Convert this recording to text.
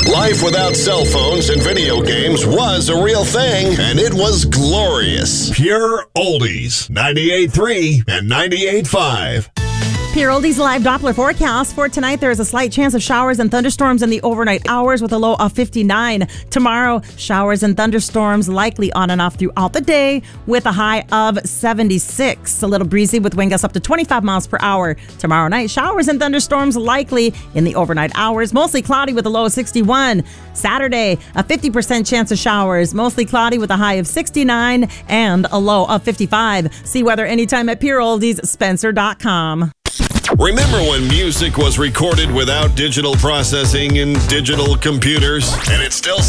Life without cell phones and video games was a real thing, and it was glorious. Pure Oldies, 98.3 and 98.5. Pure Oldies live Doppler forecast. For tonight, there is a slight chance of showers and thunderstorms in the overnight hours with a low of 59. Tomorrow, showers and thunderstorms likely on and off throughout the day with a high of 76. A little breezy with wind gusts up to 25 miles per hour. Tomorrow night, showers and thunderstorms likely in the overnight hours. Mostly cloudy with a low of 61. Saturday, a 50% chance of showers. Mostly cloudy with a high of 69 and a low of 55. See weather anytime at PureOldiesSpencer.com. Remember when music was recorded without digital processing and digital computers? And it still